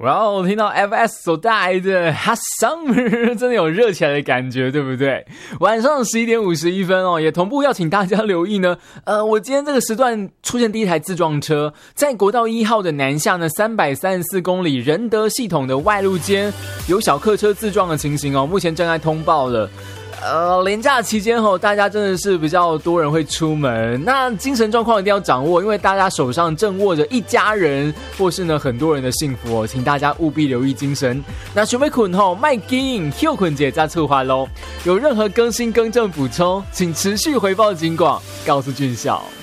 哇哦，听到 FS 所带来的 Hot Summer 真的有热起来的感觉，对不对？晚上11点51分哦，也同步要请大家留意呢。我今天这个时段出现第一台自撞车，在国道1号的南下呢334公里仁德系统的外路间有小客车自撞的情形哦，目前正在通报了。连假期间大家真的是比较多人会出门，那精神状况一定要掌握，因为大家手上正握着一家人或是呢很多人的幸福哦，请大家务必留意精神。那准备困卖紧休困节再出发咯，有任何更新更正补充，请持续回报警广，告诉俊孝。